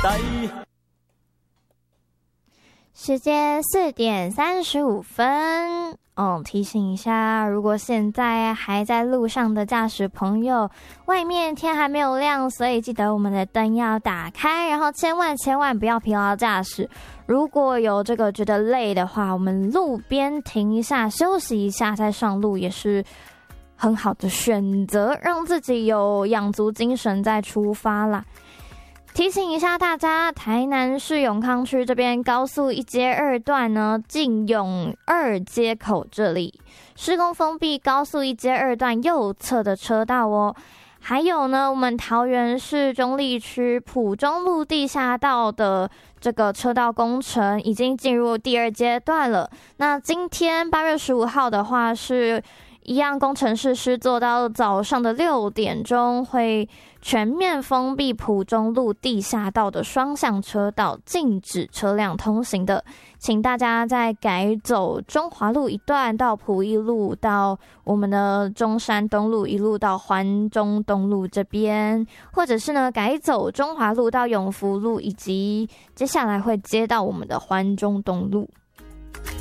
台。 时间4:35。提醒一下，如果现在还在路上的驾驶朋友，外面天还没有亮，所以记得我们的灯要打开，然后千万不要疲劳驾驶。如果有这个觉得累的话，我们路边停一下，休息一下再上路也是很好的选择，让自己有养足精神再出发啦。提醒一下大家，台南市永康区这边高速1街2段呢，进永2街口这里施工封闭高速1街2段右侧的车道哦。还有呢，我们桃园市中坜区埔中路地下道的这个车道工程已经进入第2阶段了。那今天8月15号的话是一样，工程师施作到早上的6点钟，会全面封闭埔中路地下道的双向车道，禁止车辆通行的。请大家在改走中华路一段到埔一路，到我们的中山东路一路到环中东路这边，或者是呢改走中华路到永福路，以及接下来会接到我们的环中东路。